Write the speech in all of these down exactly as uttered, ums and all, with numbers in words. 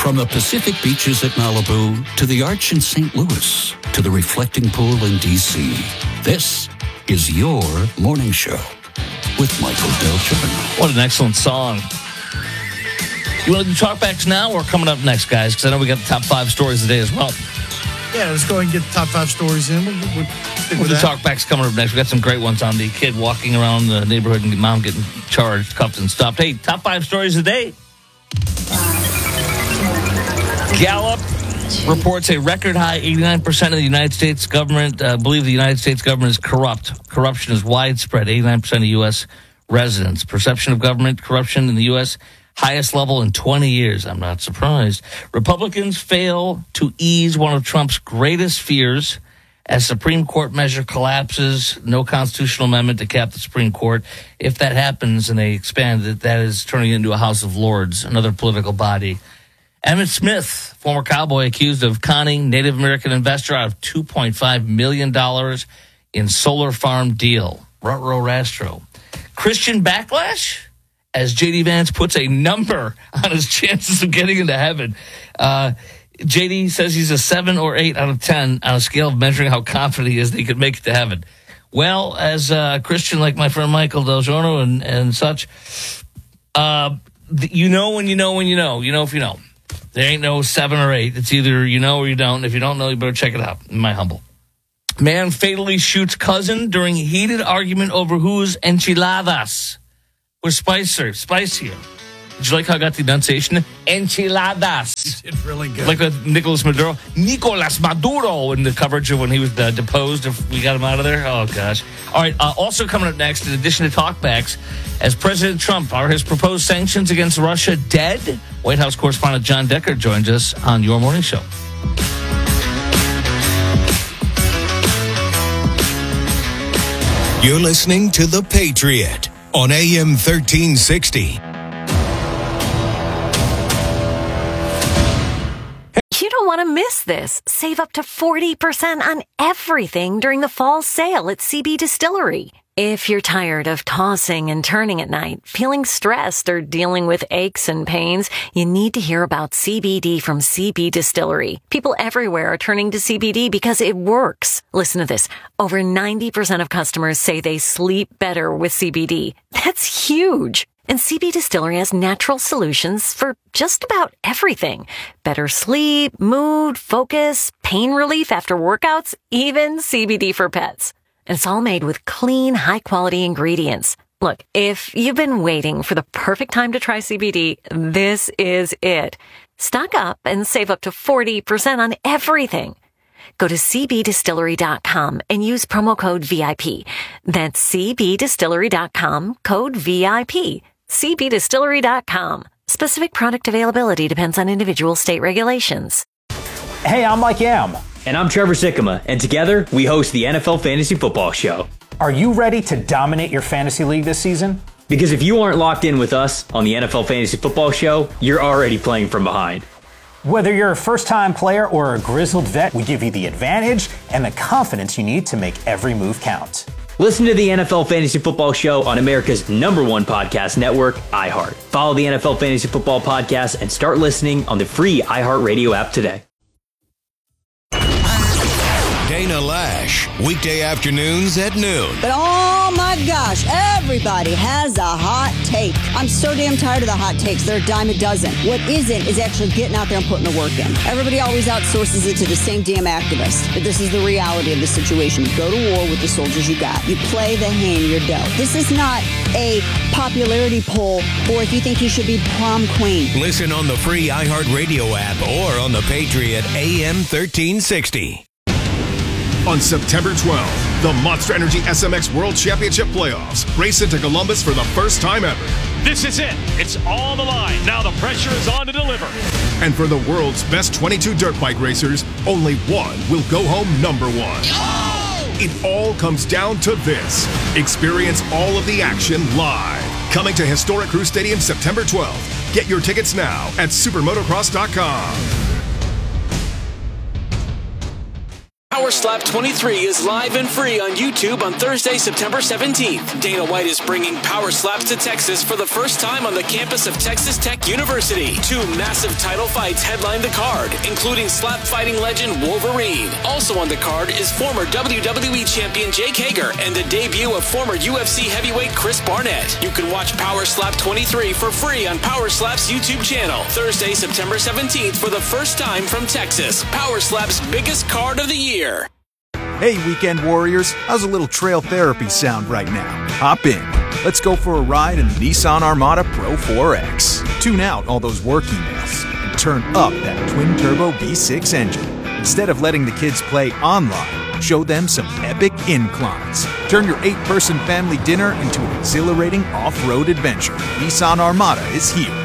From the Pacific beaches at Malibu to the Arch in Saint Louis to the reflecting pool in D C, this is your morning show with Michael Del Giorno. What an excellent song. You want to do talkbacks now or coming up next, guys? Because I know we got the top five stories today as well. Yeah, let's go ahead and get the top five stories in. We'll, we'll, we'll do talkbacks coming up next. We got some great ones on the kid walking around the neighborhood and mom getting charged, cuffed, and stuffed. Hey, top five stories today. Gallup reports a record high eighty-nine percent of the United States government uh, believe the United States government is corrupt. Corruption is widespread. eighty-nine percent of U S residents. Perception of government corruption in the U S, highest level in twenty years. I'm not surprised. Republicans fail to ease one of Trump's greatest fears as Supreme Court measure collapses. No constitutional amendment to cap the Supreme Court. If that happens and they expand it, that is turning it into a House of Lords, another political body. Emmett Smith, former cowboy, accused of conning Native American investor out of two point five million dollars in solar farm deal. Ruh-roh Rastro. Christian backlash? As J D Vance puts a number on his chances of getting into heaven. Uh, J D says he's a seven or eight out of ten on a scale of measuring how confident he is that he could make it to heaven. Well, as a Christian like my friend Michael Del Giorno and, and such, uh, you know when you know when you know. You know if you know. There ain't no seven or eight. It's either you know or you don't. If you don't know, you better check it out. In my humble. Man fatally shoots cousin during heated argument over whose enchiladas were spicier. Spicier. Did you like how I got the enunciation? Enchiladas. You did really good. Like with Nicolas Maduro. Nicolas Maduro in the coverage of when he was uh, deposed. If we got him out of there. Oh, gosh. All right. Uh, also coming up next, in addition to talkbacks, as President Trump, are his proposed sanctions against Russia dead? White House correspondent John Decker joins us on Your Morning Show. You're listening to The Patriot on A M thirteen sixty. You don't want to miss this. Save up to forty percent on everything during the fall sale at C B Distillery. If you're tired of tossing and turning at night, feeling stressed, or dealing with aches and pains, you need to hear about C B D from C B Distillery. People everywhere are turning to C B D because it works. Listen to this. Over ninety percent of customers say they sleep better with C B D. That's huge. And C B Distillery has natural solutions for just about everything. Better sleep, mood, focus, pain relief after workouts, even C B D for pets. And it's all made with clean, high-quality ingredients. Look, if you've been waiting for the perfect time to try C B D, this is it. Stock up and save up to forty percent on everything. Go to c b distillery dot com and use promo code V I P. That's c b distillery dot com, code V I P. c b distillery dot com. Specific product availability depends on individual state regulations. Hey, I'm Mike Yam. And I'm Trevor Sikkema, and together we host the N F L Fantasy Football Show. Are you ready to dominate your fantasy league this season? Because if you aren't locked in with us on the N F L Fantasy Football Show, you're already playing from behind. Whether you're a first-time player or a grizzled vet, we give you the advantage and the confidence you need to make every move count. Listen to the N F L Fantasy Football Show on America's number one podcast network, iHeart. Follow the N F L Fantasy Football Podcast and start listening on the free iHeartRadio app today. Dana Lash, weekday afternoons at noon. But oh my gosh, everybody has a hot take. I'm so damn tired of the hot takes. They're a dime a dozen. What isn't is actually getting out there and putting the work in. Everybody always outsources it to the same damn activist. But this is the reality of the situation. You go to war with the soldiers you got. You play the hand you're dealt. This is not a popularity poll or if you think you should be prom queen. Listen on the free iHeartRadio app or on the Patriot A M thirteen sixty. On September twelfth, the Monster Energy S M X World Championship Playoffs race into Columbus for the first time ever. This is it. It's on the line. Now the pressure is on to deliver. And for the world's best twenty-two dirt bike racers, only one will go home number one. Oh! It all comes down to this. Experience all of the action live. Coming to historic Crew Stadium September twelfth. Get your tickets now at supermotocross dot com. Power Slap twenty-three is live and free on YouTube on Thursday, September seventeenth. Dana White is bringing Power Slaps to Texas for the first time on the campus of Texas Tech University. Two massive title fights headline the card, including slap fighting legend Wolverine. Also on the card is former W W E champion Jake Hager and the debut of former U F C heavyweight Chris Barnett. You can watch Power Slap twenty-three for free on Power Slap's YouTube channel, Thursday, September seventeenth for the first time from Texas. Power Slap's biggest card of the year. Hey, Weekend Warriors, how's a little trail therapy sound right now? Hop in. Let's go for a ride in the Nissan Armada Pro four X. Tune out all those work emails and turn up that twin-turbo V six engine. Instead of letting the kids play online, show them some epic inclines. Turn your eight-person family dinner into an exhilarating off-road adventure. Nissan Armada is here.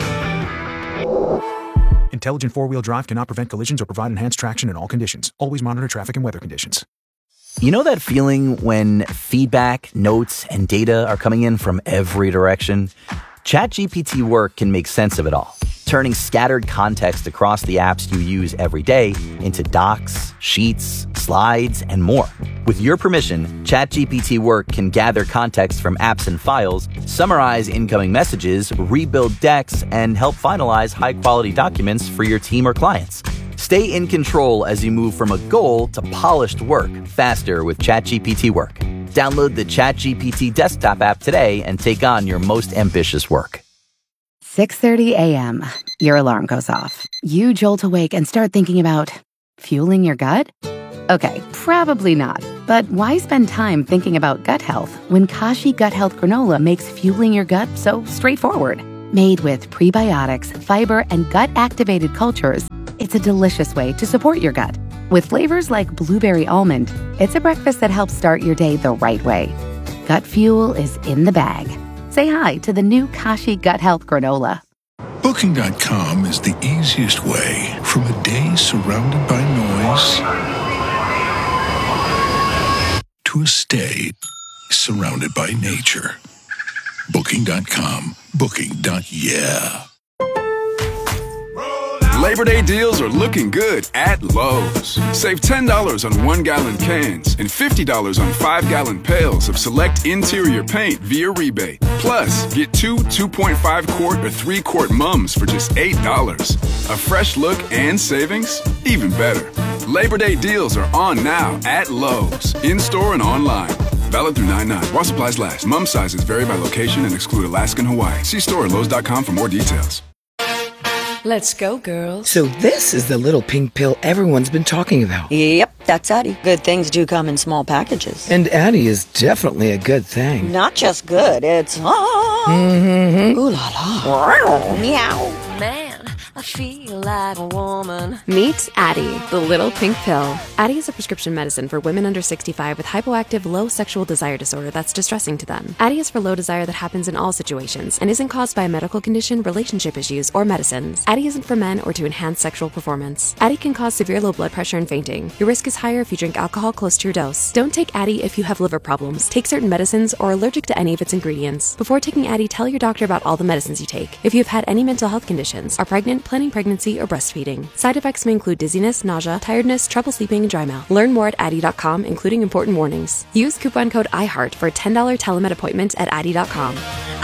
Intelligent four-wheel drive cannot prevent collisions or provide enhanced traction in all conditions. Always monitor traffic and weather conditions. You know that feeling when feedback, notes, and data are coming in from every direction? ChatGPT Work can make sense of it all, turning scattered context across the apps you use every day into docs, sheets, slides, and more. With your permission, ChatGPT Work can gather context from apps and files, summarize incoming messages, rebuild decks, and help finalize high-quality documents for your team or clients. Stay in control as you move from a goal to polished work faster with ChatGPT Work. Download the ChatGPT desktop app today and take on your most ambitious work. six thirty a.m. Your alarm goes off. You jolt awake and start thinking about fueling your gut? Okay, probably not. But why spend time thinking about gut health when Kashi Gut Health Granola makes fueling your gut so straightforward? Made with prebiotics, fiber, and gut-activated cultures, it's a delicious way to support your gut. With flavors like blueberry almond, it's a breakfast that helps start your day the right way. Gut fuel is in the bag. Say hi to the new Kashi Gut Health Granola. Booking dot com is the easiest way from a day surrounded by noise to a stay surrounded by nature. Booking dot com. Booking. Yeah. Labor Day deals are looking good at Lowe's. Save ten dollars on one-gallon cans and fifty dollars on five-gallon pails of select interior paint via rebate. Plus, get two two point five quart or three quart mums for just eight dollars. A fresh look and savings? Even better. Labor Day deals are on now at Lowe's, in-store and online. Valid through nine nine. While supplies last. Mum sizes vary by location and exclude Alaska and Hawaii. See store at Lowe's dot com for more details. Let's go, girls. So this is the little pink pill everyone's been talking about. Yep, that's Addie. Good things do come in small packages. And Addie is definitely a good thing. Not just good, it's... Ah. Mm-hmm. Ooh la la. Meow. Man, I feel like a woman. Meet Addie, the little pink pill. Addie is a prescription medicine for women under sixty-five with hypoactive low sexual desire disorder that's distressing to them. Addie is for low desire that happens in all situations and isn't caused by a medical condition, relationship issues, or medicines. Addie isn't for men or to enhance sexual performance. Addie can cause severe low blood pressure and fainting. Your risk is higher if you drink alcohol close to your dose. Don't take Addie if you have liver problems, take certain medicines, or are allergic to any of its ingredients. Before taking Addie, tell your doctor about all the medicines you take. If you have had any mental health conditions, are pregnant, planning pregnancy, or breastfeeding. Side effects may include dizziness, nausea, tiredness, trouble sleeping, and dry mouth. Learn more at Addie dot com, including important warnings. Use coupon code iHeart for a ten dollars telemed appointment at Addie dot com.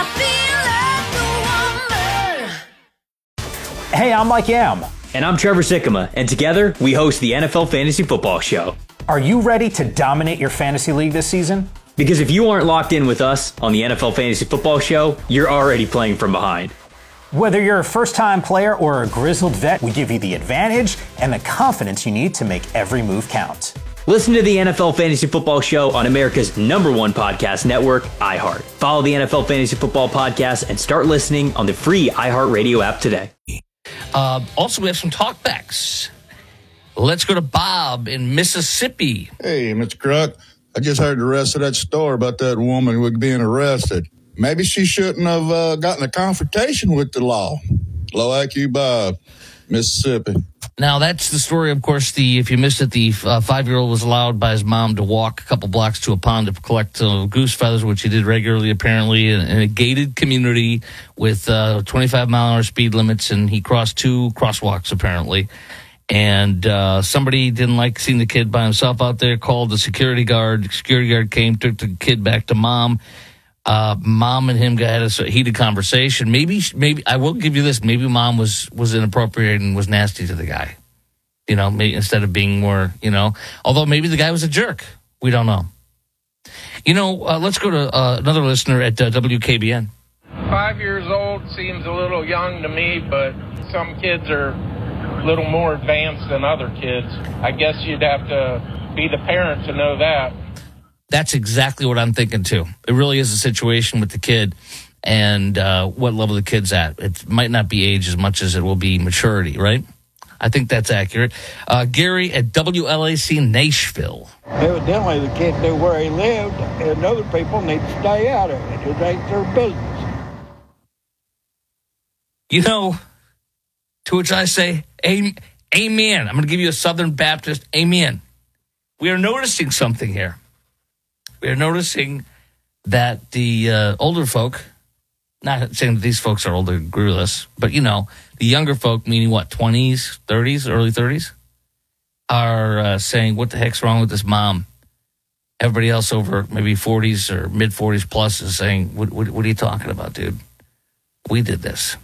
Hey, I'm Mike Yam. And I'm Trevor Sikkema, and together we host the N F L Fantasy Football Show. Are you ready to dominate your fantasy league this season? Because if you aren't locked in with us on the N F L Fantasy Football Show, you're already playing from behind. Whether you're a first-time player or a grizzled vet, we give you the advantage and the confidence you need to make every move count. Listen to the N F L Fantasy Football Show on America's number one podcast network, iHeart. Follow the N F L Fantasy Football Podcast and start listening on the free iHeartRadio app today. Uh, also, we have some talkbacks. Let's go to Bob in Mississippi. Hey, Mister Crook, I just heard the rest of that story about that woman being arrested. Maybe she shouldn't have uh, gotten a confrontation with the law. Low I Q Bob, Mississippi. Now, that's the story, of course. The If you missed it, the uh, five-year-old was allowed by his mom to walk a couple blocks to a pond to collect uh, goose feathers, which he did regularly, apparently, in, in a gated community with uh, twenty-five mile an hour speed limits, and he crossed two crosswalks, apparently. And uh, somebody didn't like seeing the kid by himself out there, called the security guard. The security guard came, took the kid back to mom. Uh, mom and him had a heated conversation. Maybe, maybe I will give you this. Maybe mom was, was inappropriate and was nasty to the guy. You know, maybe instead of being more, you know, although maybe the guy was a jerk. We don't know. You know, uh, let's go to uh, another listener at uh, W K B N. Five years old seems a little young to me, but some kids are a little more advanced than other kids. I guess you'd have to be the parent to know that. That's exactly what I'm thinking, too. It really is a situation with the kid and uh, what level the kid's at. It might not be age as much as it will be maturity, right? I think that's accurate. Uh, Gary at W L A C Nashville. Evidently, the kid knew where he lived, and other people need to stay out of it. It ain't their business. You know, to which I say, amen. I'm going to give you a Southern Baptist amen. We are noticing something here. We are noticing that the uh, older folk, not saying that these folks are older and agree with us, but, you know, the younger folk, meaning what, twenties, thirties, early thirties, are uh, saying, what the heck's wrong with this mom? Everybody else over maybe forties or mid-forties plus is saying, what, what, what are you talking about, dude? We did this.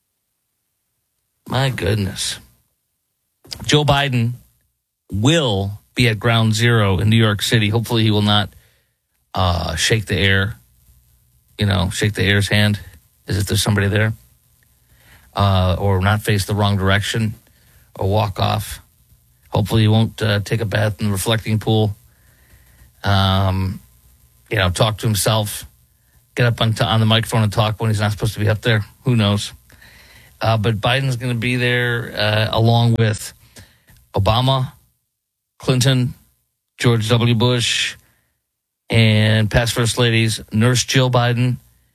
My goodness. Joe Biden will be at ground zero in New York City. Hopefully he will not uh, shake the air, you know, shake the air's hand as if there's somebody there, uh, or not face the wrong direction or walk off. Hopefully he won't uh, take a bath in the reflecting pool, um, you know, talk to himself, get up on, t- on the microphone and talk when he's not supposed to be up there. Who knows? Uh, but Biden's going to be there uh, along with Obama, Clinton, George W. Bush, and past First Ladies, Nurse Jill Biden,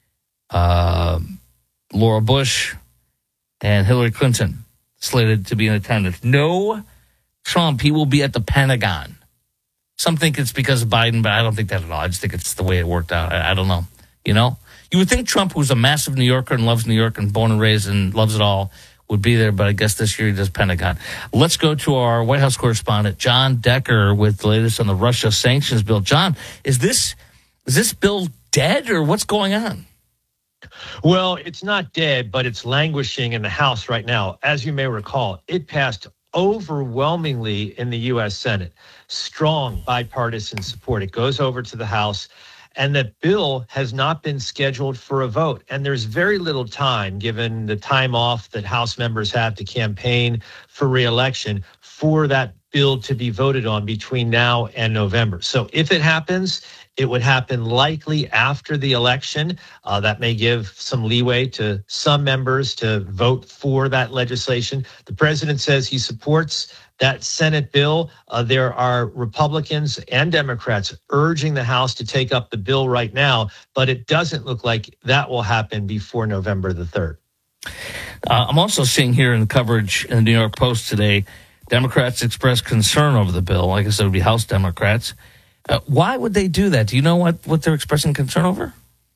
uh, Laura Bush, and Hillary Clinton slated to be in attendance. No Trump. He will be at the Pentagon. Some think it's because of Biden, but I don't think that at all. I just think it's the way it worked out. I, I don't know. You know? You would think Trump, who's a massive New Yorker and loves New York and born and raised and loves it all, would be there, but I guess this year he does Pentagon. Let's go to our White House correspondent, John Decker, with the latest on the Russia sanctions bill. John, is this is this bill dead, or what's going on? Well, it's not dead, but it's languishing in the House right now. As you may recall, it passed overwhelmingly in the U S Senate. Strong bipartisan support. It goes over to the House. And that bill has not been scheduled for a vote. And there's very little time, given the time off that House members have to campaign for re-election, for that bill to be voted on between now and November. So if it happens, it would happen likely after the election. Uh, that may give some leeway to some members to vote for that legislation. The president says he supports that Senate bill. Uh, there are Republicans and Democrats urging the House to take up the bill right now, but it doesn't look like that will happen before November the third. Uh, I'm also seeing here in the coverage in the New York Post today, Democrats express concern over the bill. I guess it would be House Democrats. Uh, why would they do that? Do you know what, what they're expressing concern over?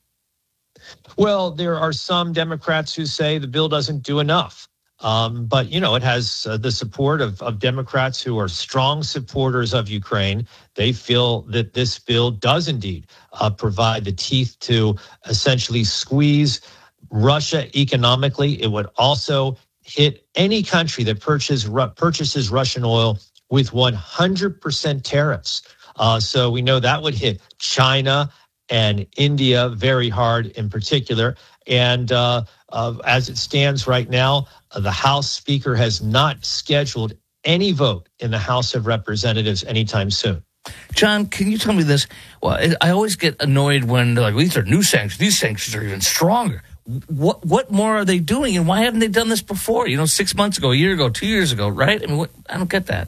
Well, there are some Democrats who say the bill doesn't do enough. Um, but, you know, it has uh, the support of, of Democrats who are strong supporters of Ukraine. They feel that this bill does indeed uh, provide the teeth to essentially squeeze Russia economically. It would also hit any country that purchases, purchases Russian oil with one hundred percent tariffs. Uh, so we know that would hit China and India very hard in particular. And uh, uh, as it stands right now, uh, the House Speaker has not scheduled any vote in the House of Representatives anytime soon. John, can you tell me this? Well, I always get annoyed when they're like, well, these are new sanctions. These sanctions are even stronger. What what more are they doing, and why haven't they done this before? You know, six months ago, a year ago, two years ago, right? I mean, what, I don't get that.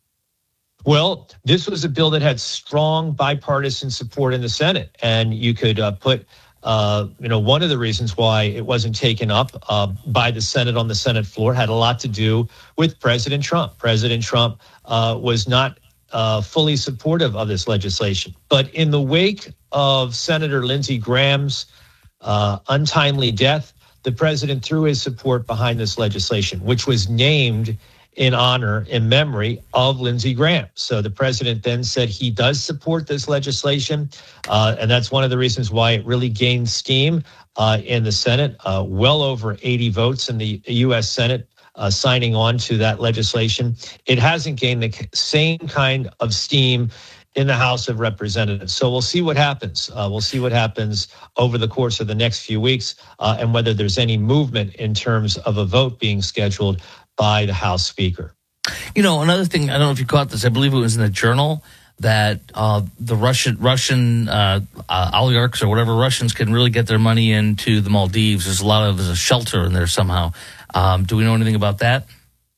Well, this was a bill that had strong bipartisan support in the Senate, and you could uh, put, uh, you know, one of the reasons why it wasn't taken up uh, by the Senate on the Senate floor had a lot to do with President Trump. President Trump uh, was not uh, fully supportive of this legislation. But in the wake of Senator Lindsey Graham's uh, untimely death, the president threw his support behind this legislation, which was named in honor, in memory of Lindsey Graham. So the president then said he does support this legislation, uh, and that's one of the reasons why it really gained steam uh, in the Senate. Uh, well over eighty votes in the U S Senate uh, signing on to that legislation. It hasn't gained the same kind of steam in the House of Representatives. So we'll see what happens. Uh, we'll see what happens over the course of the next few weeks uh, and whether there's any movement in terms of a vote being scheduled by the House Speaker. You know, another thing, I don't know if you caught this, I believe it was in the Journal, that uh, the Russian Russian uh, uh, oligarchs or whatever Russians can really get their money into the Maldives. There's a lot of there's a shelter in there somehow. Um, do we know anything about that?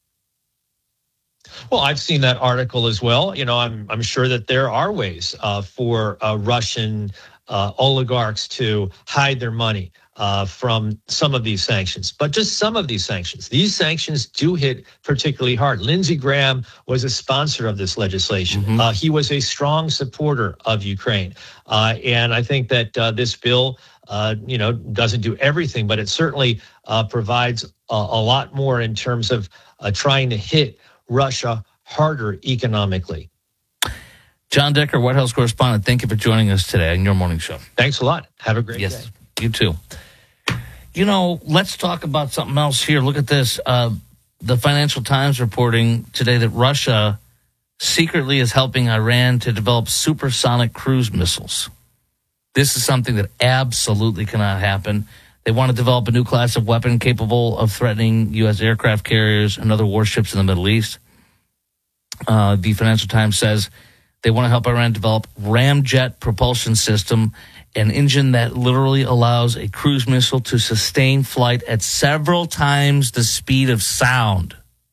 Well, I've seen that article as well. You know, I'm I'm sure that there are ways uh, for uh, Russian uh, oligarchs to hide their money uh, from some of these sanctions, but just some of these sanctions. These sanctions do hit particularly hard. Lindsey Graham was a sponsor of this legislation. Mm-hmm. Uh, he was a strong supporter of Ukraine, uh, and I think that uh, this bill, uh, you know, doesn't do everything, but it certainly uh, provides a, a lot more in terms of uh, trying to hit Russia harder economically. John Decker, White House correspondent, thank you for joining us today on your morning show. Thanks a lot. Have a great yes, day. You too. You know, let's talk about something else here. Look at this. Uh, the Financial Times reporting today that Russia secretly is helping Iran to develop supersonic cruise missiles. This is something that absolutely cannot happen. They want to develop a new class of weapon capable of threatening U S aircraft carriers and other warships in the Middle East. Uh, the Financial Times says they want to help Iran develop ramjet propulsion system, an engine that literally allows a cruise missile to sustain flight at several times the speed of sound.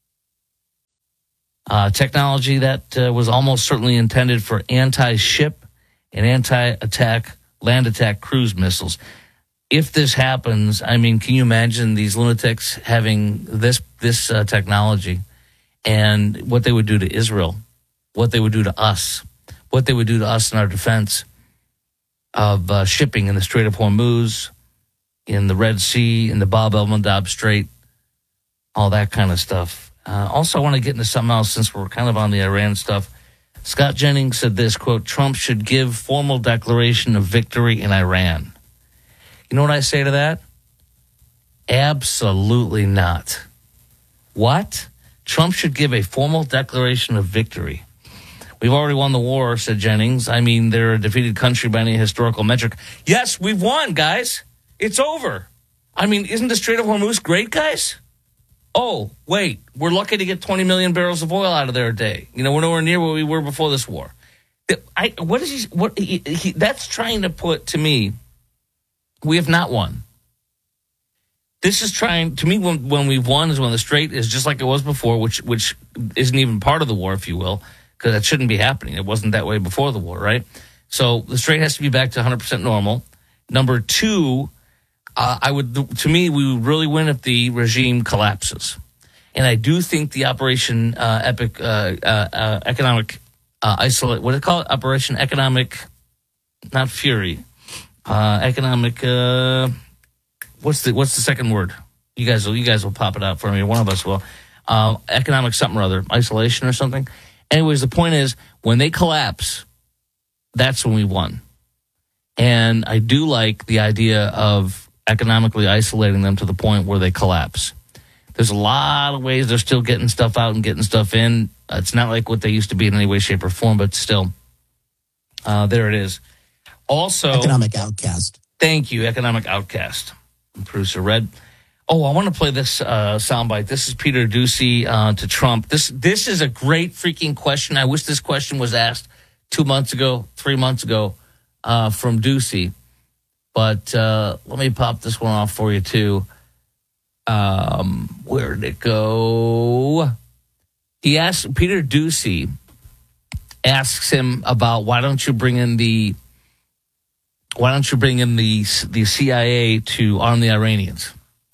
Uh, technology that uh, was almost certainly intended for anti-ship and anti-attack, land attack cruise missiles. If this happens, I mean, can you imagine these lunatics having this this uh, technology and what they would do to Israel, what they would do to us, what they would do to us in our defense of uh, shipping in the Strait of Hormuz, in the Red Sea, in the Bab el-Mandab Strait, all that kind of stuff. Uh, also, I want to get into something else since we're kind of on the Iran stuff. Scott Jennings said this, quote, Trump should give formal declaration of victory in Iran. You know what I say to that? Absolutely not. What? Trump should give a formal declaration of victory. We've already won the war, said Jennings. I mean, they're a defeated country by any historical metric. Yes, we've won, guys. It's over. I mean, isn't the Strait of Hormuz great, guys? Oh, wait, we're lucky to get twenty million barrels of oil out of there a day. You know, we're nowhere near where we were before this war. I, what is he, what he, he, that's trying to put to me, we have not won. This is trying, to me, when, when we've won is when the Strait is just like it was before, which which isn't even part of the war, if you will, because that shouldn't be happening. It wasn't that way before the war, right? So the Strait has to be back to one hundred percent normal. Number two, uh, I would, to me, we would really win if the regime collapses. And I do think the Operation uh, Epic uh, uh, uh, Economic uh, Isolate, what do they call it? Operation Economic, not Fury. Uh, economic, uh, what's the what's the second word? You guys will you guys will pop it out for me. One of us will. Uh, economic something or other, isolation or something. Anyways, the point is, when they collapse, that's when we won. And I do like the idea of economically isolating them to the point where they collapse. There's a lot of ways they're still getting stuff out and getting stuff in. Uh, it's not like what they used to be in any way, shape, or form, but still, uh, there it is. Also, economic outcast. Thank you, economic outcast. Producer Red. Oh, I want to play this uh, soundbite. This is Peter Doocy uh, to Trump. This this is a great freaking question. I wish this question was asked two months ago, three months ago uh, from Doocy. But uh, let me pop this one off for you too. Um, where did it go? He asked Peter Doocy asks him about why don't you bring in the Why don't you bring in the the C I A to arm the Iranians?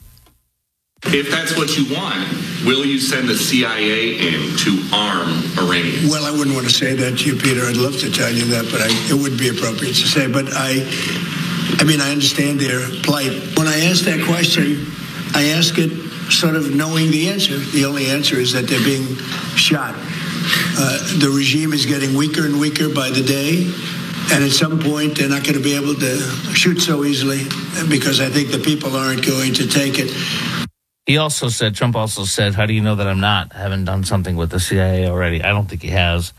If that's what you want, will you send the C I A in to arm Iranians? Well, I wouldn't want to say that to you, Peter. I'd love to tell you that, but I, it wouldn't be appropriate to say. But I, I mean, I understand their plight. When I ask that question, I ask it sort of knowing the answer. The only answer is that they're being shot. Uh, the regime is getting weaker and weaker by the day, and at some point they're not going to be able to shoot so easily because I think the people aren't going to take it. He also said, Trump also said, how do you know that I'm not, haven't done something with the C I A already? I don't think he has.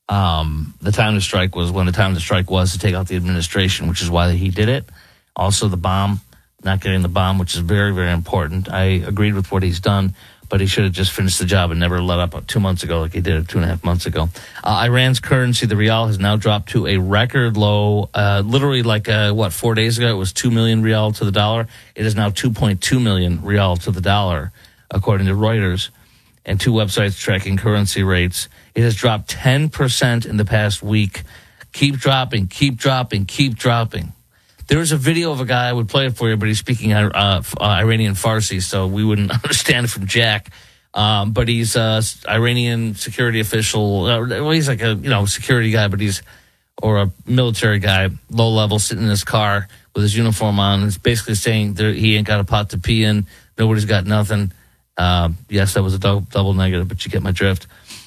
Um, the time to strike was when the time to strike was to take out the administration, which is why he did it. Also the bomb, not getting the bomb, which is very, very important. I agreed with what he's done, but he should have just finished the job and never let up two months ago like he did two and a half months ago. Uh, Iran's currency, the rial, has now dropped to a record low. Uh, literally like, uh, what, four days ago, it was two million rial to the dollar. It is now two point two million rial to the dollar, according to Reuters, and two websites tracking currency rates. It has dropped ten percent in the past week. Keep dropping, keep dropping, keep dropping. There was a video of a guy, I would play it for you, but he's speaking uh, uh, Iranian Farsi, so we wouldn't understand it from Jack. Um, but he's an Iranian security official. Uh, well, he's like a you know security guy, but he's or a military guy, low level, sitting in his car with his uniform on. It's basically saying there, he ain't got a pot to pee in. Nobody's got nothing. Uh, yes, that was a double, double negative, but you get my drift.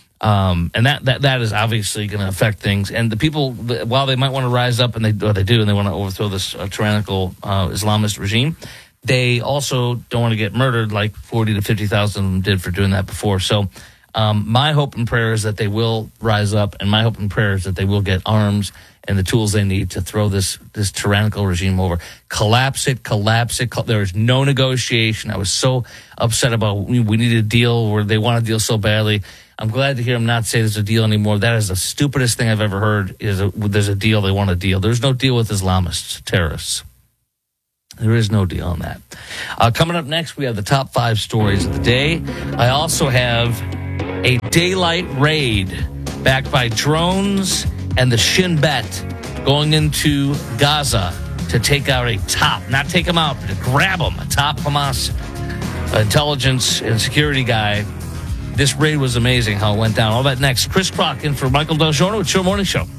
Um, and that, that, that is obviously going to affect things. And the people, while they might want to rise up, and they, or they do, and they want to overthrow this uh, tyrannical uh, Islamist regime, they also don't want to get murdered like forty to fifty thousand of them did for doing that before. So um, my hope and prayer is that they will rise up, and my hope and prayer is that they will get arms and the tools they need to throw this this tyrannical regime over. Collapse it, collapse it. There is no negotiation. I was so upset about we, we need a deal where they want a deal so badly. I'm glad to hear him not say there's a deal anymore. That is the stupidest thing I've ever heard, is a, there's a deal, they want a deal. There's no deal with Islamists, terrorists. There is no deal on that. Uh, coming up next, we have the top five stories of the day. I also have a daylight raid backed by drones and the Shin Bet going into Gaza to take out a top, not take him out, but to grab him, a top Hamas intelligence and security guy. This raid was amazing how it went down. All that next. Chris Crock in for Michael Del Giorno. It's your morning show.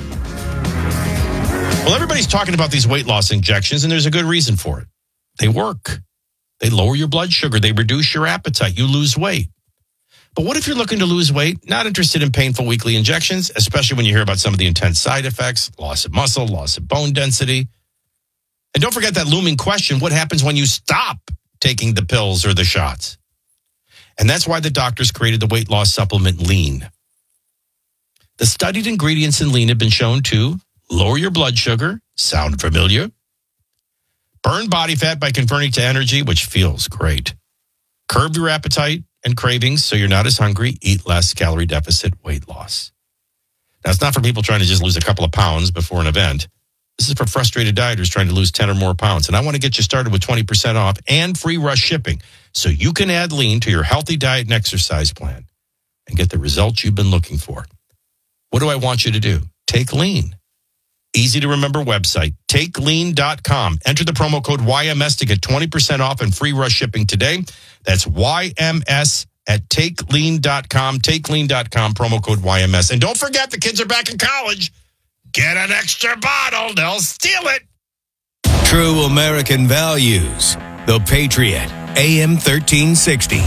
Well, everybody's talking about these weight loss injections, and there's a good reason for it. They work. They lower your blood sugar. They reduce your appetite. You lose weight. But what if you're looking to lose weight, not interested in painful weekly injections, especially when you hear about some of the intense side effects, loss of muscle, loss of bone density? And don't forget that looming question, what happens when you stop taking the pills or the shots? And that's why the doctors created the weight loss supplement Lean. The studied ingredients in Lean have been shown to lower your blood sugar, sound familiar? Burn body fat by converting to energy, which feels great. Curb your appetite and cravings so you're not as hungry. Eat less, calorie deficit, weight loss. Now, it's not for people trying to just lose a couple of pounds before an event. This is for frustrated dieters trying to lose ten or more pounds. And I want to get you started with twenty percent off and free rush shipping so you can add Lean to your healthy diet and exercise plan and get the results you've been looking for. What do I want you to do? Take Lean. Easy to remember website, take lean dot com. Enter the promo code Y M S to get twenty percent off and free rush shipping today. That's Y M S at take lean dot com. take lean dot com, promo code Y M S. And don't forget, the kids are back in college. Get an extra bottle. They'll steal it. True American values. The Patriot. A M thirteen sixty.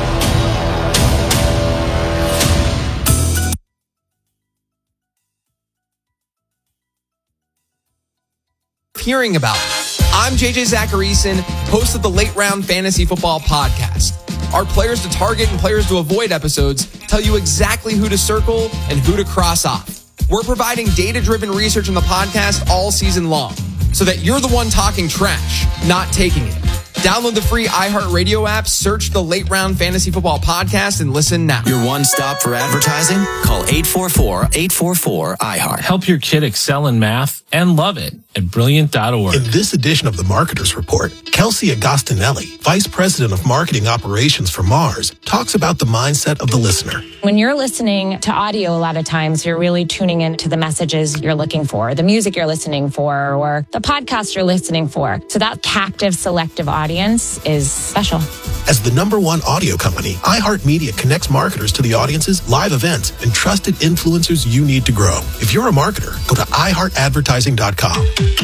Hearing about. I'm J J Zacharyson, host of the Late Round Fantasy Football Podcast. Our Players to Target and Players to Avoid episodes tell you exactly who to circle and who to cross off. We're providing data-driven research on the podcast all season long so that you're the one talking trash, not taking it. Download the free iHeartRadio app, search the Late Round Fantasy Football Podcast, and listen now. Your one stop for advertising? Call eight four four, eight four four, I heart. Help your kid excel in math and love it at brilliant dot org. In this edition of the Marketers Report, Kelsey Agostinelli, Vice President of Marketing Operations for Mars, talks about the mindset of the listener. When you're listening to audio, a lot of times you're really tuning into the messages you're looking for, the music you're listening for, or the podcast you're listening for. So that captive, selective audience is special. As the number one audio company, iHeartMedia connects marketers to the audiences, live events, and trusted influencers you need to grow. If you're a marketer, go to i heart advertising dot com.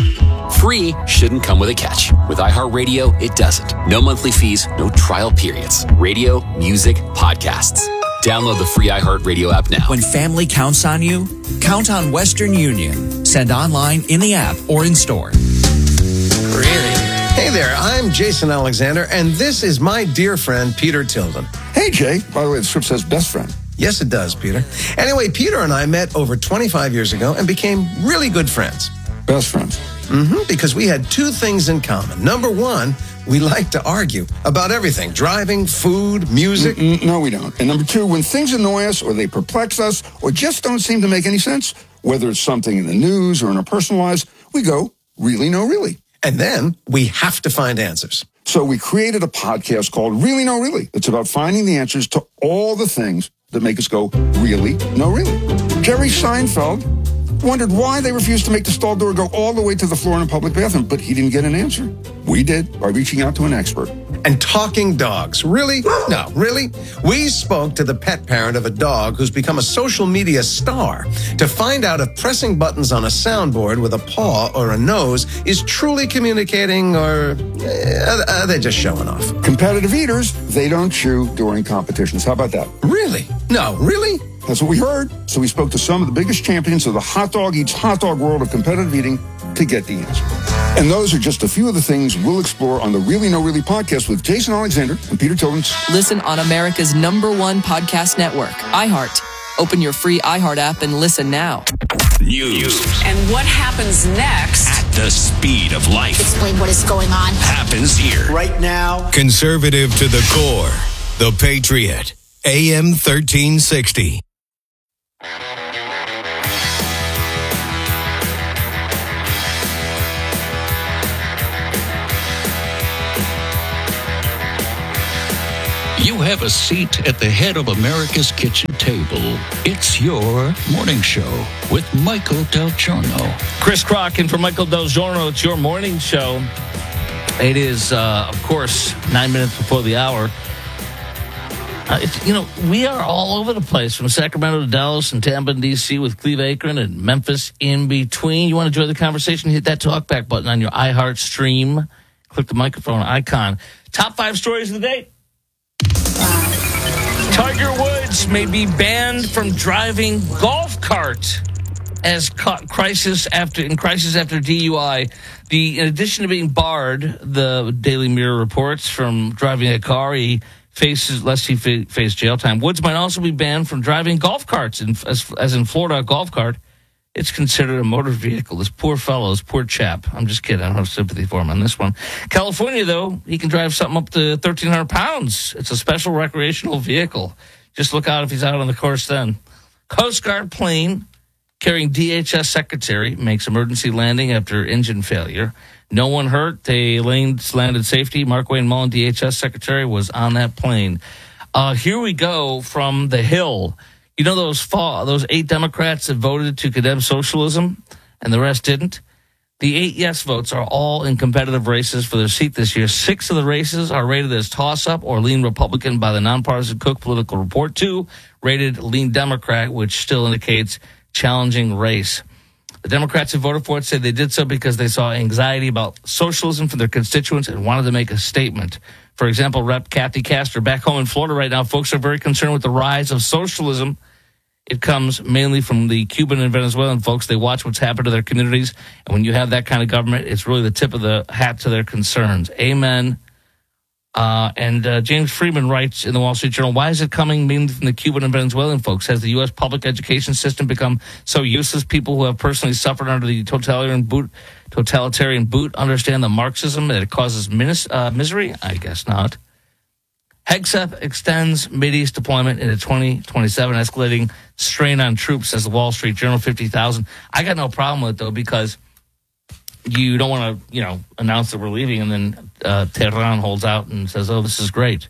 Free shouldn't come with a catch. With iHeartRadio, it doesn't. No monthly fees, no trial periods. Radio, music, podcasts. Download the free iHeartRadio app now. When family counts on you, count on Western Union. Send online, in the app, or in store. Really? Hey there, I'm Jason Alexander, and this is my dear friend, Peter Tilden. Hey, Jay. By the way, the script says best friend. Yes, it does, Peter. Anyway, Peter and I met over twenty-five years ago and became really good friends. Best friends. Mm-hmm, because we had two things in common. Number one, we like to argue about everything. Driving, food, music. Mm-mm, no, we don't. And number two, when things annoy us or they perplex us or just don't seem to make any sense, whether it's something in the news or in our personal lives, we go, really, no, really. And then we have to find answers. So we created a podcast called Really, No, Really. It's about finding the answers to all the things that make us go, really, no, really. Jerry Seinfeld wondered why they refused to make the stall door go all the way to the floor in a public bathroom, but he didn't get an answer. We did by reaching out to an expert. And talking dogs. Really? No, really? We spoke to the pet parent of a dog who's become a social media star to find out if pressing buttons on a soundboard with a paw or a nose is truly communicating or uh, are they just showing off? Competitive eaters, they don't chew during competitions. How about that? Really? No, really? That's what we heard. So we spoke to some of the biggest champions of the hot dog eats hot dog world of competitive eating to get the answer. And those are just a few of the things we'll explore on the Really No Really podcast with Jason Alexander and Peter Tilden. Listen on America's number one podcast network, iHeart. Open your free iHeart app and listen now. News. And what happens next? At the speed of life. Explain what is going on. Happens here. Right now. Conservative to the core. The Patriot. A M thirteen sixty. You have a seat at the head of America's kitchen table. It's your morning show with Michael Del Giorno. Chris Crock in for Michael Del Giorno. It's your morning show. It is, uh, of course, nine minutes before the hour. Uh, it's, you know, we are all over the place, from Sacramento to Dallas and Tampa and D C, with Cleve Akron and Memphis in between. You want to join the conversation? Hit that talkback button on your iHeart stream. Click the microphone icon. Top five stories of the day. Tiger Woods may be banned from driving golf cart as crisis after in crisis after D U I. The in addition to being barred, the Daily Mirror reports, from driving a car, he faces lest he fa- face jail time. Woods might also be banned from driving golf carts, in, as, as in Florida, a golf cart. It's considered a motor vehicle. This poor fellow, this poor chap. I'm just kidding. I don't have sympathy for him on this one. California, though, he can drive something up to thirteen hundred pounds. It's a special recreational vehicle. Just look out if he's out on the course then. Coast Guard plane carrying D H S secretary makes emergency landing after engine failure. No one hurt. They landed safety. Markwayne Mullin, D H S secretary, was on that plane. Uh, here we go from the Hill. You know those fall, those eight Democrats that voted to condemn socialism and the rest didn't? The eight yes votes are all in competitive races for their seat this year. Six of the races are rated as toss-up or lean Republican by the nonpartisan Cook Political Report. Two rated lean Democrat, which still indicates challenging race. The Democrats who voted for it said they did so because they saw anxiety about socialism from their constituents and wanted to make a statement. For example, Representative Kathy Castor, back home in Florida right now, folks are very concerned with the rise of socialism. It comes mainly from the Cuban and Venezuelan folks. They watch what's happened to their communities. And when you have that kind of government, it's really the tip of the hat to their concerns. Amen. Uh, and uh, James Freeman writes in the Wall Street Journal, why is it coming mainly from the Cuban and Venezuelan folks? Has the U S public education system become so useless? People who have personally suffered under the totalitarian boot, totalitarian boot understand the Marxism that it causes mis- uh, misery? I guess not. Hegseth extends Mideast deployment into twenty twenty-seven, escalating strain on troops, says the Wall Street Journal, fifty thousand. I got no problem with it, though, because you don't want to, you know, announce that we're leaving and then uh, Tehran holds out and says, oh, this is great.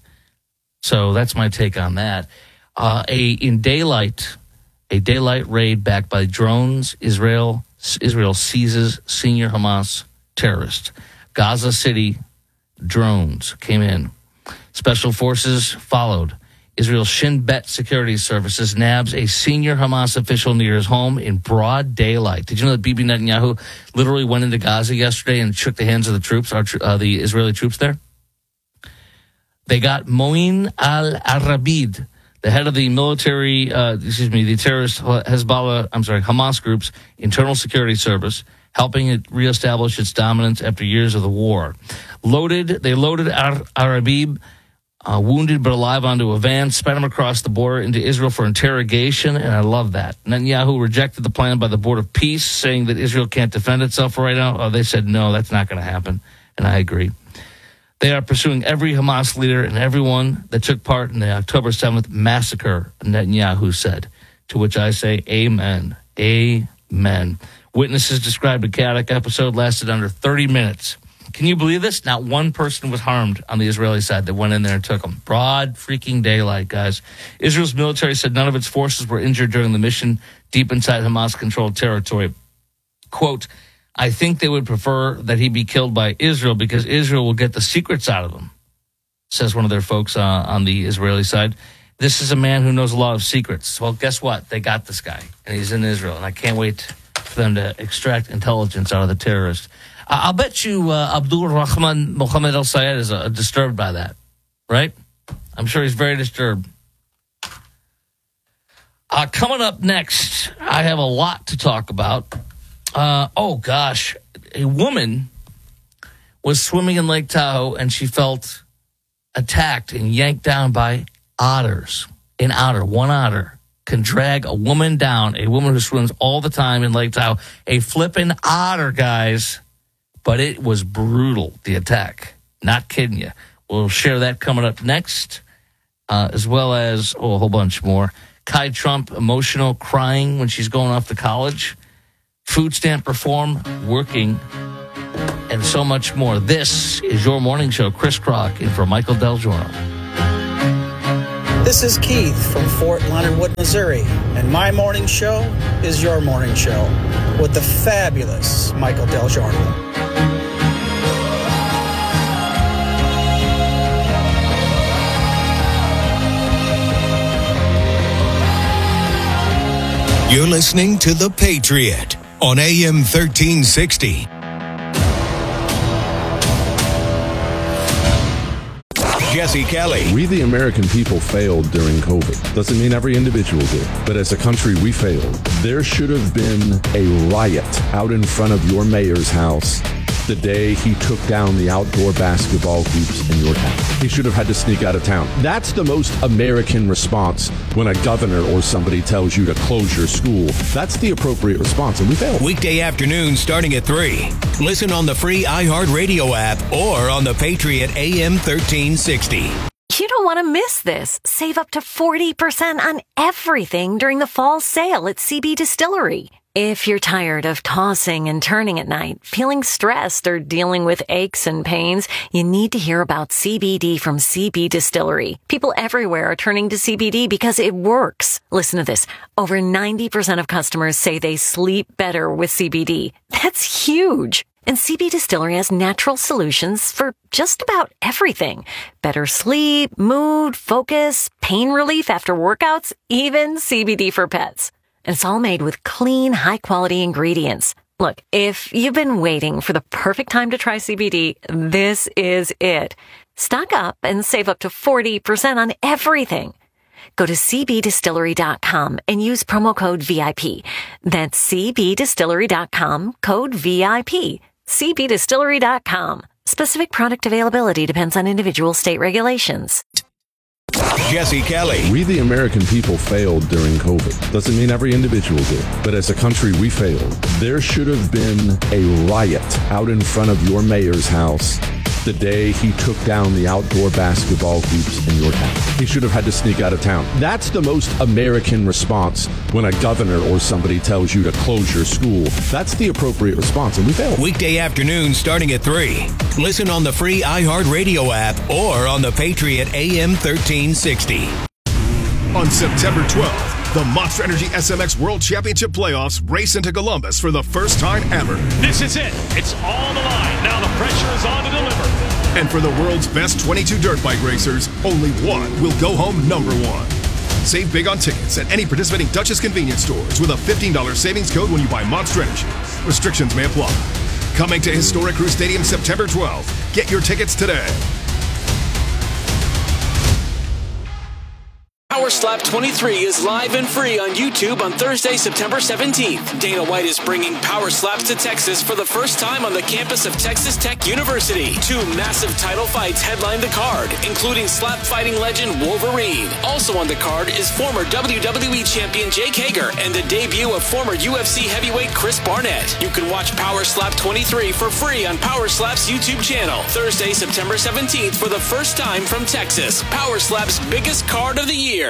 So that's my take on that. Uh, a in daylight, a daylight raid backed by drones, Israel, Israel seizes senior Hamas terrorist. Gaza City drones came in. Special forces followed. Israel's Shin Bet Security Services nabs a senior Hamas official near his home in broad daylight. Did you know that Bibi Netanyahu literally went into Gaza yesterday and shook the hands of the troops, our, uh, the Israeli troops there? They got Moin al-Arabid, the head of the military, uh, excuse me, the terrorist Hezbollah, I'm sorry, Hamas group's internal security service, helping it reestablish its dominance after years of the war. Loaded, they loaded Arabib, uh, wounded but alive, onto a van, sped him across the border into Israel for interrogation, and I love that. Netanyahu rejected the plan by the Board of Peace, saying that Israel can't defend itself right now. Oh, they said, no, that's not going to happen, and I agree. They are pursuing every Hamas leader and everyone that took part in the October seventh massacre, Netanyahu said, to which I say, amen, amen. Witnesses described a chaotic episode lasted under thirty minutes. Can you believe this? Not one person was harmed on the Israeli side that went in there and took them. Broad freaking daylight, guys. Israel's military said none of its forces were injured during the mission deep inside Hamas-controlled territory. Quote, I think they would prefer that he be killed by Israel because Israel will get the secrets out of him, says one of their folks uh, on the Israeli side. This is a man who knows a lot of secrets. Well, guess what? They got this guy, and he's in Israel, and I can't wait for them to extract intelligence out of the terrorists. Uh, I'll bet you uh, Abdul Rahman Mohammed Al Sayed is uh, disturbed by that, right? I'm sure he's very disturbed. Uh, coming up next, I have a lot to talk about. Uh, oh, gosh. A woman was swimming in Lake Tahoe, and she felt attacked and yanked down by otters. An otter, one otter, can drag a woman down, a woman who swims all the time in Lake Tahoe. A flippin' otter, guys. But it was brutal, the attack. Not kidding you. We'll share that coming up next, uh, as well as oh, a whole bunch more. Kai Trump, emotional, crying when she's going off to college. Food stamp reform, working, and so much more. This is your morning show. Chris Crock in for Michael Del Giorno. This is Keith from Fort Leonard Wood, Missouri, and my morning show is your morning show with the fabulous Michael Del Giorno. You're listening to The Patriot on A M thirteen sixty. Jesse Kelly. We, the American people, failed during COVID. Doesn't mean every individual did, but as a country, we failed. There should have been a riot out in front of your mayor's house the day he took down the outdoor basketball hoops in your town. He should have had to sneak out of town. That's the most American response when a governor or somebody tells you to close your school. That's the appropriate response, and we failed. Weekday afternoon starting at three. Listen on the free iHeartRadio app or on the Patriot A M thirteen sixty. You don't want to miss this. Save up to forty percent on everything during the fall sale at C B Distillery. If you're tired of tossing and turning at night, feeling stressed, or dealing with aches and pains, you need to hear about C B D from C B Distillery. People everywhere are turning to C B D because it works. Listen to this. Over ninety percent of customers say they sleep better with C B D. That's huge. And C B Distillery has natural solutions for just about everything. Better sleep, mood, focus, pain relief after workouts, even C B D for pets. And it's all made with clean, high-quality ingredients. Look, if you've been waiting for the perfect time to try C B D, this is it. Stock up and save up to forty percent on everything. Go to c b distillery dot com and use promo code V I P. That's c b distillery dot com, code V I P. c b distillery dot com. Specific product availability depends on individual state regulations. Jesse Kelly. We, the American people, failed during COVID. Doesn't mean every individual did, but as a country, we failed. There should have been a riot out in front of your mayor's house the day he took down the outdoor basketball hoops in your town. He should have had to sneak out of town. That's the most American response when a governor or somebody tells you to close your school. That's the appropriate response, and we failed. Weekday afternoon starting at three. Listen on the free iHeartRadio app or on the Patriot A M thirteen sixty. On September twelfth, the Monster Energy S M X World Championship Playoffs race into Columbus for the first time ever. This is it. It's all on the line. Now the pressure is on to deliver. And for the world's best twenty-two dirt bike racers, only one will go home number one. Save big on tickets at any participating Duchess convenience stores with a fifteen dollars savings code when you buy Monster Energy. Restrictions may apply. Coming to Historic Crew Stadium September twelfth. Get your tickets today. Power Slap twenty-three is live and free on YouTube on Thursday, September seventeenth. Dana White is bringing Power Slaps to Texas for the first time on the campus of Texas Tech University. Two massive title fights headline the card, including slap fighting legend Wolverine. Also on the card is former W W E champion Jake Hager and the debut of former U F C heavyweight Chris Barnett. You can watch Power Slap twenty-three for free on Power Slap's YouTube channel. Thursday, September seventeenth for the first time from Texas. Power Slap's biggest card of the year.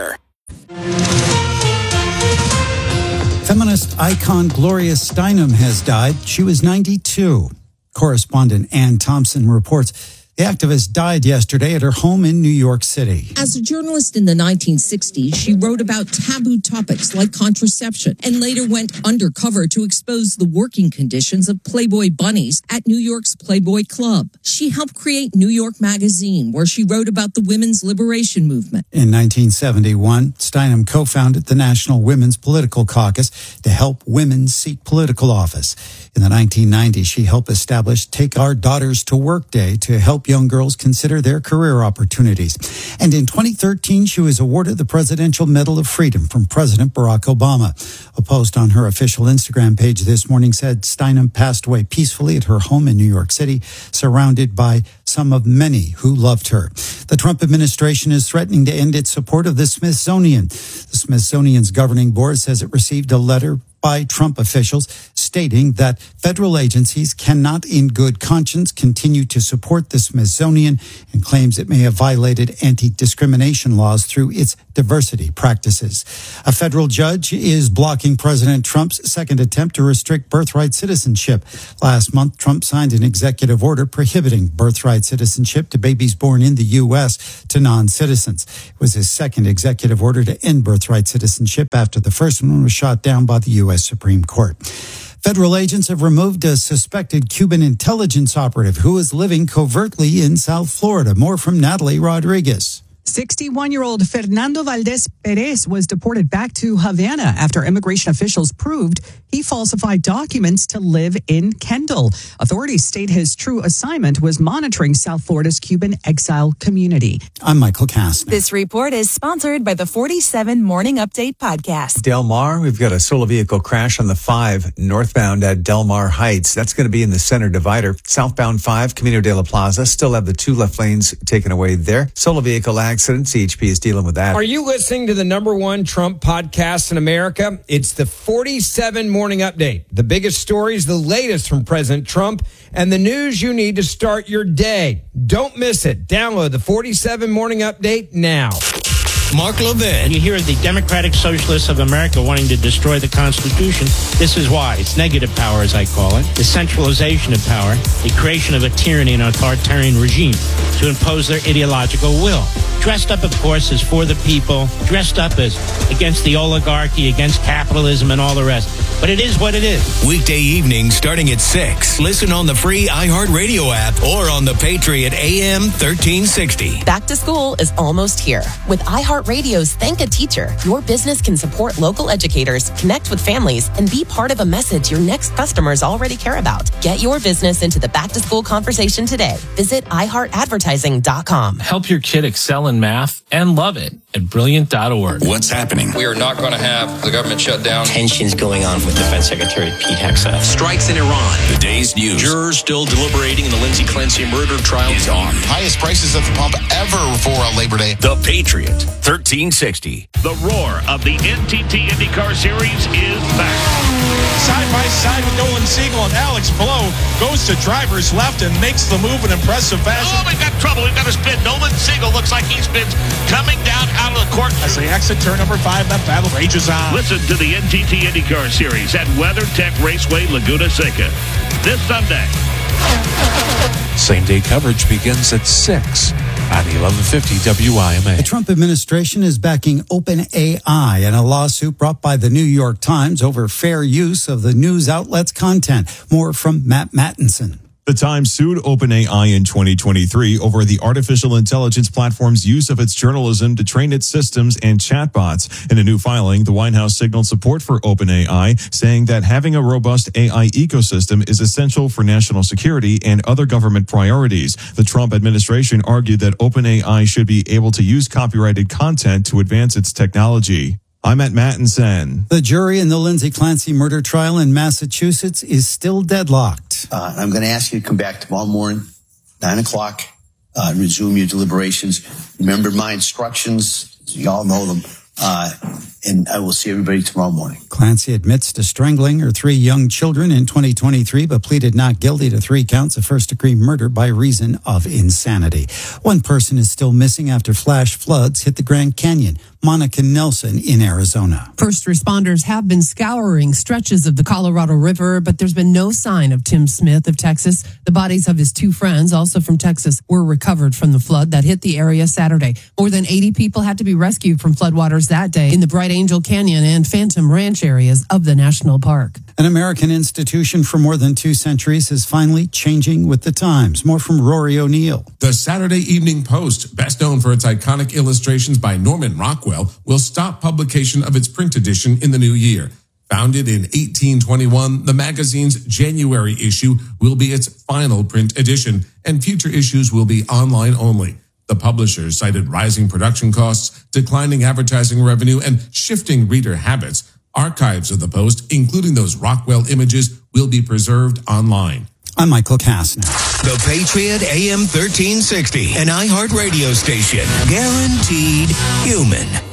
Feminist icon Gloria Steinem has died. She was ninety-two. Correspondent Ann Thompson reports the activist died yesterday at her home in New York City. As a journalist in the nineteen sixties, she wrote about taboo topics like contraception and later went undercover to expose the working conditions of Playboy bunnies at New York's Playboy Club. She helped create New York Magazine, where she wrote about the women's liberation movement. In nineteen seventy-one, Steinem co-founded the National Women's Political Caucus to help women seek political office. In the nineteen nineties, she helped establish Take Our Daughters to Work Day to help young girls consider their career opportunities. And in twenty thirteen, she was awarded the Presidential Medal of Freedom from President Barack Obama. A post on her official Instagram page this morning said Steinem passed away peacefully at her home in New York City, surrounded by some of many who loved her. The Trump administration is threatening to end its support of the Smithsonian. The Smithsonian's governing board says it received a letter by Trump officials stating that federal agencies cannot in good conscience continue to support the Smithsonian and claims it may have violated anti-discrimination laws through its diversity practices. A federal judge is blocking President Trump's second attempt to restrict birthright citizenship. Last month, Trump signed an executive order prohibiting birthright citizenship to babies born in the U S to non-citizens. It was his second executive order to end birthright citizenship after the first one was shot down by the U S Supreme Court. Federal agents have removed a suspected Cuban intelligence operative who is living covertly in South Florida. More from Natalie Rodriguez. sixty-one-year-old Fernando Valdez Perez was deported back to Havana after immigration officials proved he falsified documents to live in Kendall. Authorities state his true assignment was monitoring South Florida's Cuban exile community. I'm Michael Kastner. This report is sponsored by the forty-seven Morning Update podcast. Del Mar, we've got a solo vehicle crash on the five northbound at Del Mar Heights. That's going to be in the center divider. Southbound five, Camino de la Plaza, still have the two left lanes taken away there. Solo vehicle accident, C H P is dealing with that. Are you listening to the number one Trump podcast in America? It's the forty-seven Morning Update. The biggest stories, the latest from President Trump, and the news you need to start your day. Don't miss it. Download the forty-seven Morning Update now. Mark Levin. When you hear the Democratic Socialists of America wanting to destroy the Constitution, this is why. It's negative power, as I call it. The centralization of power, the creation of a tyranny and authoritarian regime to impose their ideological will. Dressed up, of course, as for the people, dressed up as against the oligarchy, against capitalism and all the rest. But it is what it is. Weekday evenings starting at six. Listen on the free iHeartRadio app or on the Patriot A M thirteen sixty. Back to school is almost here. With iHeartRadio's Thank a Teacher, your business can support local educators, connect with families, and be part of a message your next customers already care about. Get your business into the back to school conversation today. Visit i heart advertising dot com. Help your kid excel in math and love it at brilliant dot org. What's happening? We are not going to have the government shut down. Tensions going on with Defense Secretary Pete Hegseth. Strikes in Iran. The day's news. Jurors still deliberating in the Lindsey Clancy murder trial is on. Highest prices at the pump ever for a Labor Day. The Patriot, thirteen sixty. The roar of the N T T IndyCar Series is back. Side by side with Nolan Siegel and Alex Blow goes to driver's left and makes the move in impressive fashion. Oh, we've got trouble. We've got a spin. Nolan Siegel looks like he spins coming down out of the court. As they exit turn number five, that battle rages on. Listen to the N T T IndyCar Series at WeatherTech Raceway, Laguna Seca this Sunday. Same-day coverage begins at six on eleven fifty W I M A. The Trump administration is backing OpenAI in a lawsuit brought by the New York Times over fair use of the news outlet's content. More from Matt Mattinson. The Times sued OpenAI in twenty twenty-three over the artificial intelligence platform's use of its journalism to train its systems and chatbots. In a new filing, the White House signaled support for OpenAI, saying that having a robust A I ecosystem is essential for national security and other government priorities. The Trump administration argued that OpenAI should be able to use copyrighted content to advance its technology. I'm at Mattinson. The jury in the Lindsay Clancy murder trial in Massachusetts is still deadlocked. Uh, I'm going to ask you to come back tomorrow morning, nine o'clock, uh, and resume your deliberations. Remember my instructions. You all know them. Uh, and I will see everybody tomorrow morning. Clancy admits to strangling her three young children in twenty twenty-three, but pleaded not guilty to three counts of first-degree murder by reason of insanity. One person is still missing after flash floods hit the Grand Canyon. Monica Nelson in Arizona. First responders have been scouring stretches of the Colorado River, but there's been no sign of Tim Smith of Texas. The bodies of his two friends, also from Texas, were recovered from the flood that hit the area Saturday. More than eighty people had to be rescued from floodwaters that day in the Bright Angel Canyon and Phantom Ranch areas of the national park. An American institution for more than two centuries is finally changing with the times. More from Rory O'Neill. The Saturday Evening Post, best known for its iconic illustrations by Norman Rockwell, will stop publication of its print edition in the new year. Founded in eighteen twenty-one, the magazine's January issue will be its final print edition, and future issues will be online only. The publishers cited rising production costs, declining advertising revenue, and shifting reader habits. Archives of the Post, including those Rockwell images, will be preserved online. I'm Michael Kastner. The Patriot A M thirteen sixty, an iHeart radio station. Guaranteed human.